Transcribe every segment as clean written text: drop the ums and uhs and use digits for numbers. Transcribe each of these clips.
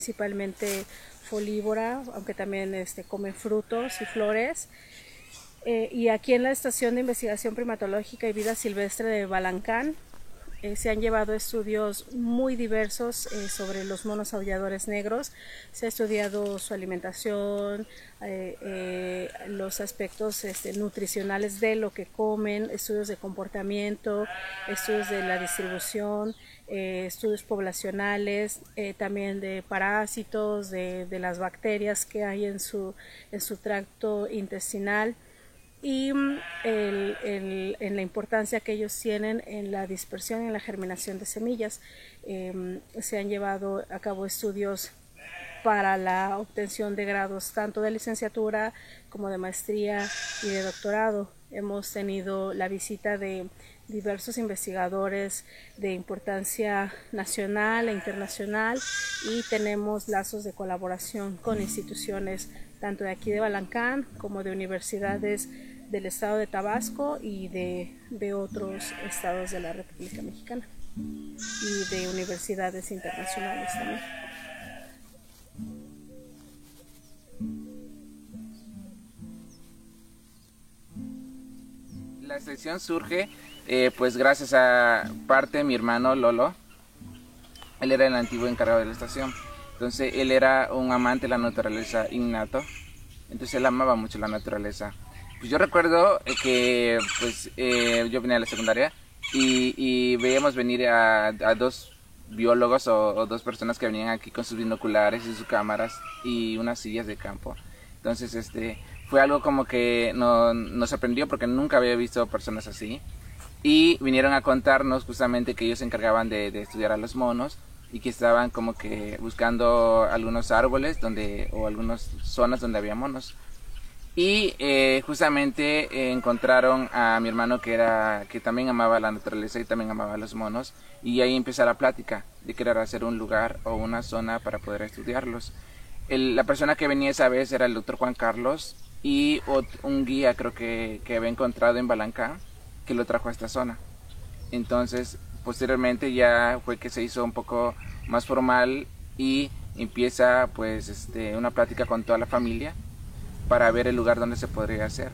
principalmente folívora, aunque también come frutos y flores. Y aquí en la Estación de Investigación Primatológica y Vida Silvestre de Balancán se han llevado estudios muy diversos sobre los monos aulladores negros. Se ha estudiado su alimentación, los aspectos nutricionales de lo que comen, estudios de comportamiento, estudios de la distribución, estudios poblacionales, también de parásitos, de las bacterias que hay en su tracto intestinal, y en la importancia que ellos tienen en la dispersión y en la germinación de semillas. Se han llevado a cabo estudios para la obtención de grados tanto de licenciatura como de maestría y de doctorado. Hemos tenido la visita de diversos investigadores de importancia nacional e internacional, y tenemos lazos de colaboración con instituciones tanto de aquí de Balancán como de universidades del estado de Tabasco y de otros estados de la República Mexicana, y de universidades internacionales también. La sección surge pues gracias a parte de mi hermano Lolo. Él era el antiguo encargado de la estación. Entonces él era un amante de la naturaleza innato. Entonces él amaba mucho la naturaleza. Pues yo recuerdo que pues yo venía a la secundaria y veíamos venir a dos biólogos o dos personas que venían aquí con sus binoculares y sus cámaras y unas sillas de campo. Entonces fue algo como que nos sorprendió porque nunca había visto personas así, y vinieron a contarnos justamente que ellos se encargaban de estudiar a los monos y que estaban como que buscando algunos árboles o algunas zonas donde había monos. Y justamente encontraron a mi hermano que también amaba la naturaleza y también amaba a los monos, y ahí empezó la plática de querer hacer un lugar o una zona para poder estudiarlos. La persona que venía esa vez era el doctor Juan Carlos y un guía creo que había encontrado en Balancán, que lo trajo a esta zona. Entonces posteriormente ya fue que se hizo un poco más formal y empieza pues una plática con toda la familia para ver el lugar donde se podría hacer.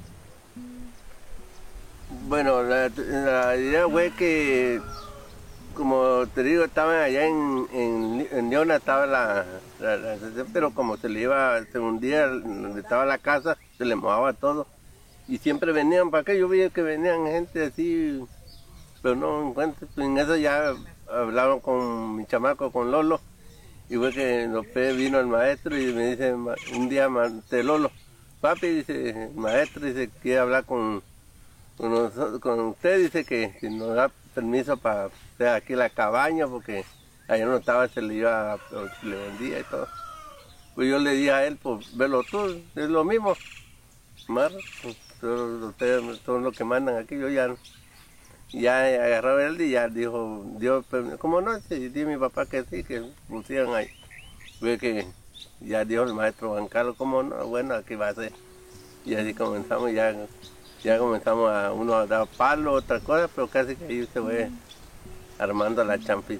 Bueno, la idea fue que, como te digo, estaba allá en Leona, estaba la estación, pero como se le iba, un día donde estaba la casa, se le mojaba todo. Y siempre venían para acá, yo veía que venían gente así, pero no encuentro. En eso ya hablaron con mi chamaco, con Lolo, y fue que después vino el maestro y me dice un día, Lolo, papi, dice, el maestro dice, quiere hablar con usted, dice que si nos da permiso para hacer aquí la cabaña, porque allá no estaba, se le iba, le vendía y todo. Pues yo le dije a él, pues velo tú, es lo mismo. Mar, pues, ustedes son los que mandan aquí, yo ya agarró él y ya dijo, Dios, ¿cómo no? Sí, dijo mi papá que sí, que pusieran ahí. Ve que ya dijo el maestro Juan Carlos, ¿cómo no? Bueno, aquí va a ser. Y así comenzamos, ya comenzamos a uno a dar palo, otra cosa, pero casi que ahí se fue armando la champita.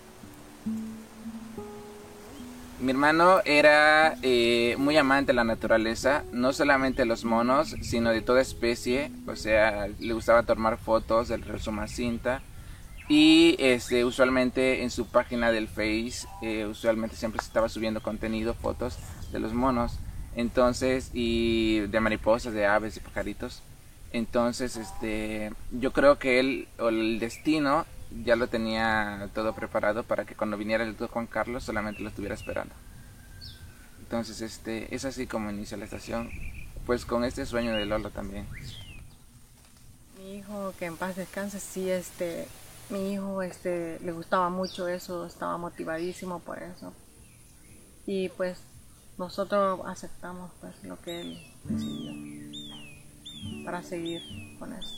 Mi hermano era muy amante de la naturaleza, no solamente de los monos, sino de toda especie. O sea, le gustaba tomar fotos del Resumacinta, y usualmente en su página del Face, usualmente siempre se estaba subiendo contenido, fotos de los monos, entonces, y de mariposas, de aves y pajaritos. Entonces, yo creo que él, o el destino, ya lo tenía todo preparado para que cuando viniera el doctor Juan Carlos solamente lo estuviera esperando. Entonces, es así como inicia la estación, pues con este sueño de Lolo también. Mi hijo, que en paz descanse, sí, mi hijo, le gustaba mucho eso, estaba motivadísimo por eso. Y pues nosotros aceptamos pues lo que él decidió para seguir con eso.